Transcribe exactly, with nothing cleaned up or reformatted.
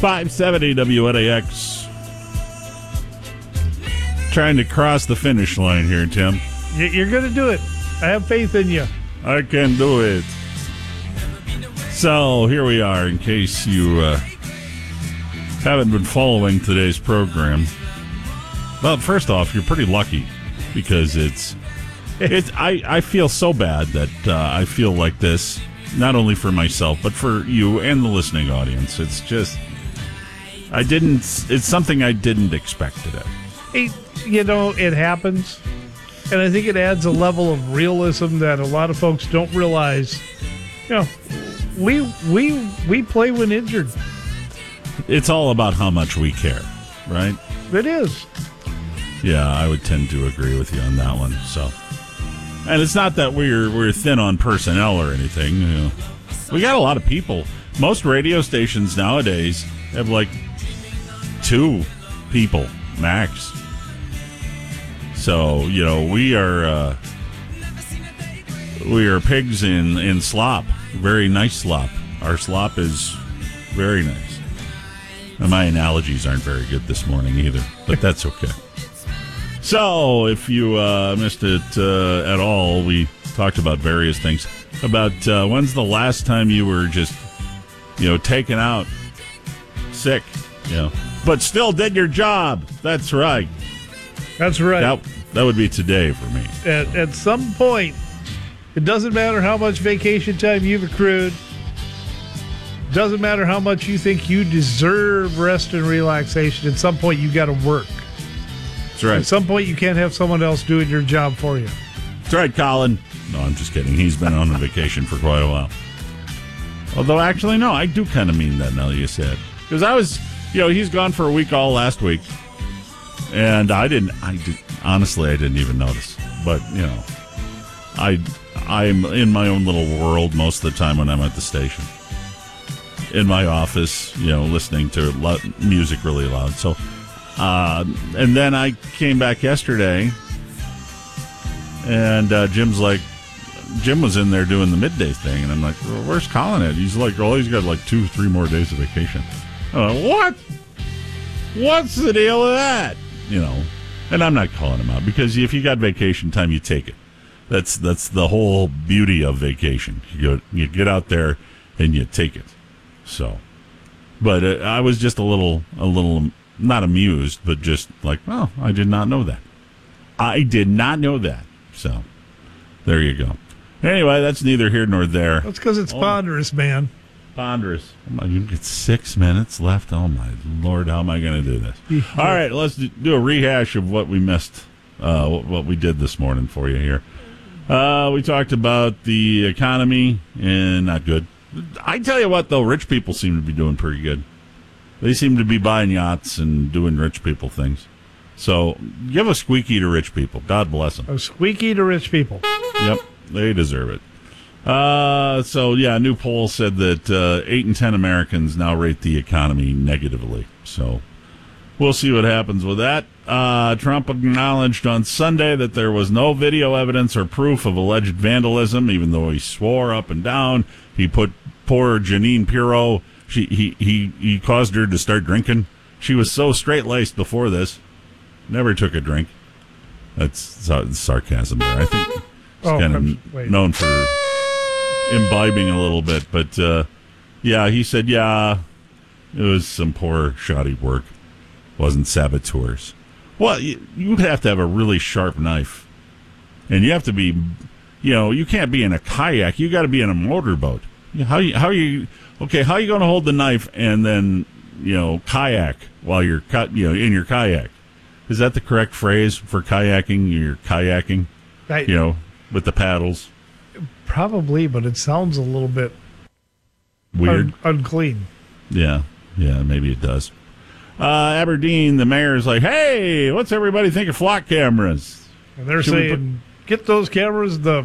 five seventy W N A X. Trying to cross the finish line here, Tim. You're going to do it. I have faith in you. I can do it. So here we are, in case you uh, haven't been following today's program. Well, first off, you're pretty lucky because it's it's. I, I feel so bad that uh, I feel like this, not only for myself, but for you and the listening audience. It's just, I didn't, it's something I didn't expect today. It, you know, it happens. And I think it adds a level of realism that a lot of folks don't realize. You know, we we we play when injured. It's all about how much we care, right? It is. Yeah, I would tend to agree with you on that one. So, and it's not that we're we're thin on personnel or anything. You know. We got a lot of people. Most radio stations nowadays have like two people max. So, you know, we are uh, we are pigs in, in slop. Very nice slop. Our slop is very nice. And my analogies aren't very good this morning either, but that's okay. So, if you uh, missed it uh, at all, we talked about various things. About uh, when's the last time you were just, you know, taken out sick, you know, but still did your job. That's right. That's right. That, that would be today for me. At, at some point, it doesn't matter how much vacation time you've accrued. Doesn't matter how much you think you deserve rest and relaxation. At some point, you got to work. That's right. At some point, you can't have someone else doing your job for you. That's right, Colin. No, I'm just kidding. He's been on a vacation for quite a while. Although, actually, no, I do kind of mean that now that you said. Because I was, you know, he's gone for a week all last week. And I didn't, I did, honestly, I didn't even notice. But, you know, I, I'm in my own little world most of the time when I'm at the station. In my office, you know, listening to lo- music really loud. So, uh, and then I came back yesterday, and uh, Jim's like, Jim was in there doing the midday thing, and I'm like, well, where's Colin at? He's like, oh, he's got like two, three more days of vacation. I'm like, what? What's the deal with that? You know, and I'm not calling him out because if you got vacation time, you take it. That's that's the whole beauty of vacation. You go, you get out there and you take it. So, but uh, I was just a little, a little not amused, but just like, well, I did not know that. I did not know that. So, there you go. Anyway, that's neither here nor there. That's because it's oh. ponderous, man. Ponderous. You get six minutes left. Oh, my Lord, how am I going to do this? All right, let's do a rehash of what we missed, uh, what we did this morning for you here. Uh, we talked about the economy, and not good. I tell you what, though, rich people seem to be doing pretty good. They seem to be buying yachts and doing rich people things. So give a squeaky to rich people. God bless them. A squeaky to rich people. Yep, they deserve it. Uh, so, yeah, a new poll said that uh, eight in ten Americans now rate the economy negatively. So we'll see what happens with that. Uh, Trump acknowledged on Sunday that there was no video evidence or proof of alleged vandalism, even though he swore up and down. He put poor Janine Pirro, she, he, he, he caused her to start drinking. She was so straight-laced before this. Never took a drink. That's sarcasm there. I think he's oh, kind of wait. known for imbibing a little bit, but uh, yeah, he said, yeah, it was some poor, shoddy work. Wasn't saboteurs. Well, you, you have to have a really sharp knife, and you have to be, you know, you can't be in a kayak. You got to be in a motorboat. How you, how you, okay? How are you going to hold the knife and then, you know, kayak while you're cut, you know, in your kayak? Is that the correct phrase for kayaking? You're kayaking, I, you know, with the paddles. Probably, but it sounds a little bit weird, un- unclean. Yeah, yeah, maybe it does. Uh, Aberdeen, the mayor's like, "Hey, what's everybody think of flock cameras?" And they're Should saying, "Get those cameras the